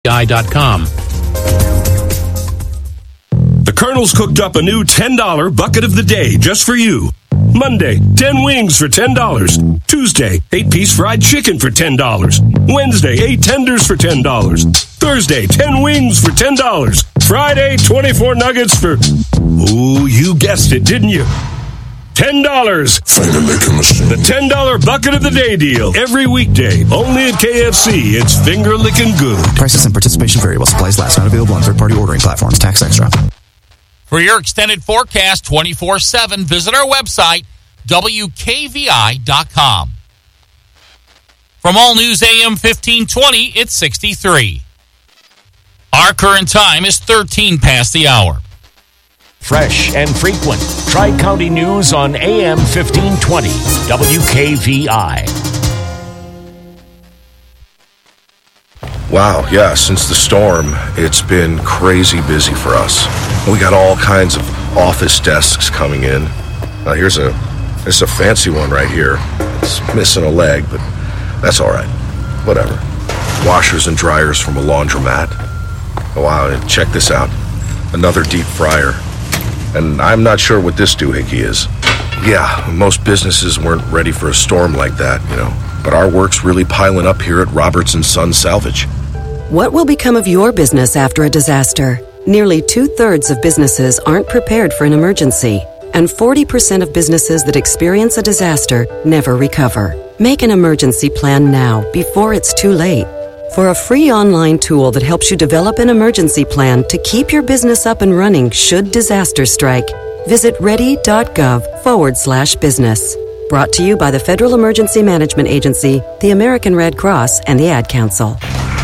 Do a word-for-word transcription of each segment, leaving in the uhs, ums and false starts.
I dot com. The Colonel's cooked up a new ten dollar bucket of the day just for you. Monday, ten wings for ten dollars. Tuesday, eight-piece fried chicken for ten dollars. Wednesday, eight tenders for ten dollars. Thursday, ten wings for ten dollars. Friday, twenty-four nuggets for... Ooh, you guessed it, didn't you? ten dollars. The ten dollar bucket of the day deal. Every weekday, only at K F C. It's finger-licking good. Prices and participation vary while supplies last. Not available on third-party ordering platforms. Tax extra. For your extended forecast twenty-four seven, visit our website, W K V I dot com. From All News A M fifteen twenty, it's sixty-three. Our current time is thirteen past the hour. Fresh and frequent. Tri-County News on A M fifteen twenty, W K V I. Wow, yeah, since the storm, it's been crazy busy for us. We got all kinds of office desks coming in. Now here's a, there's a fancy one right here. It's missing a leg, but that's all right. Whatever. Washers and dryers from a laundromat. Oh, wow, and check this out. Another deep fryer. And I'm not sure what this doohickey is. Yeah, most businesses weren't ready for a storm like that, you know. But our work's really piling up here at Roberts and Son Salvage. What will become of your business after a disaster? Nearly two-thirds of businesses aren't prepared for an emergency, and forty percent of businesses that experience a disaster never recover. Make an emergency plan now, before it's too late. For a free online tool that helps you develop an emergency plan to keep your business up and running should disaster strike, visit ready.gov forward slash business. Brought to you by the Federal Emergency Management Agency, the American Red Cross, and the Ad Council.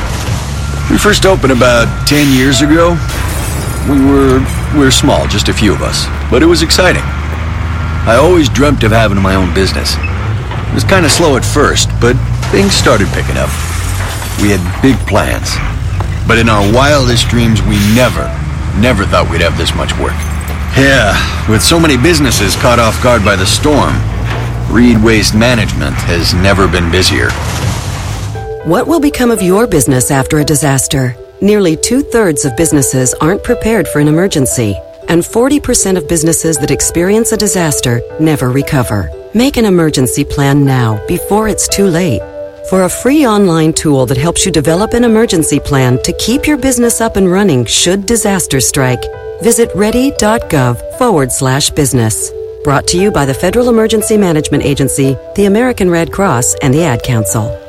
We first opened about ten years ago. We were, we were small, just a few of us, but it was exciting. I always dreamt of having my own business. It was kind of slow at first, but things started picking up. We had big plans, but in our wildest dreams, we never, never thought we'd have this much work. Yeah, with so many businesses caught off guard by the storm, Reed Waste Management has never been busier. What will become of your business after a disaster? Nearly two-thirds of businesses aren't prepared for an emergency, and forty percent of businesses that experience a disaster never recover. Make an emergency plan now, before it's too late. For a free online tool that helps you develop an emergency plan to keep your business up and running should disaster strike, visit ready.gov forward slash business. Brought to you by the Federal Emergency Management Agency, the American Red Cross, and the Ad Council.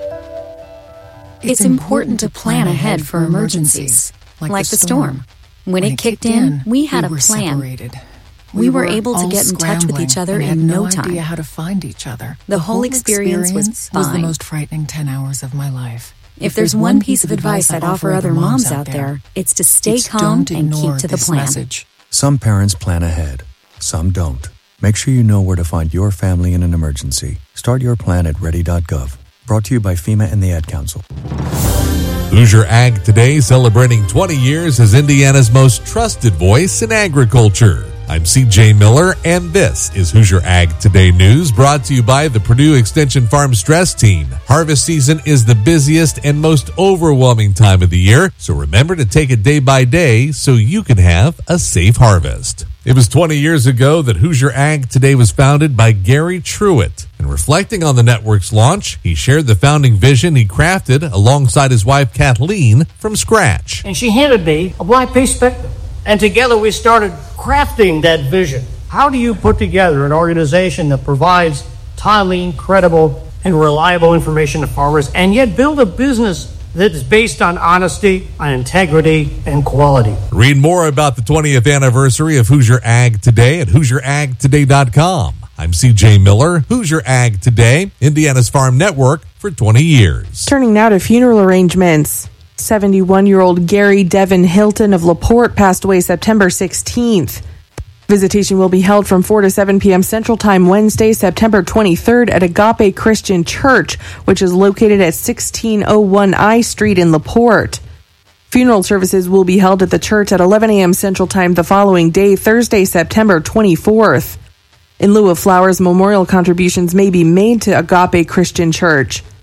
It's important to plan ahead for emergencies, like the storm. When it kicked in, we had a plan. We were able to get in touch with each other in no time. Idea how to find each other. The whole experience was fine. was the most frightening ten hours of my life. If there's one piece of advice I'd offer other moms out there, it's to stay calm and keep to the plan. Some parents plan ahead, some don't. Make sure you know where to find your family in an emergency. Start your plan at ready dot gov. Brought to you by FEMA and the Ad Council. Hoosier Ag Today, celebrating twenty years as Indiana's most trusted voice in agriculture. I'm C J Miller, and this is Hoosier Ag Today News, brought to you by the Purdue Extension Farm Stress Team. Harvest season is the busiest and most overwhelming time of the year, so remember to take it day by day so you can have a safe harvest. It was twenty years ago that Hoosier Ag Today was founded by Gary Truitt. And reflecting on the network's launch, he shared the founding vision he crafted alongside his wife Kathleen from scratch. And she handed me a blank piece of paper. And together we started crafting that vision. How do you put together an organization that provides timely, credible, and reliable information to farmers and yet build a business that is based on honesty, on integrity, and quality? Read more about the twentieth anniversary of Hoosier Ag Today at hoosier ag today dot com. I'm C J Miller, Hoosier Ag Today, Indiana's Farm Network for twenty years. Turning now to funeral arrangements. seventy-one-year-old Gary Devin Hilton of LaPorte passed away September sixteenth. Visitation will be held from four to seven p.m. Central Time Wednesday, September twenty-third at Agape Christian Church, which is located at sixteen oh one I Street in LaPorte. Funeral services will be held at the church at eleven a.m. Central Time the following day, Thursday, September twenty-fourth. In lieu of flowers, memorial contributions may be made to Agape Christian Church.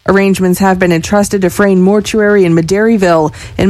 Arrangements have been entrusted to Frayne Mortuary in Madairyville. And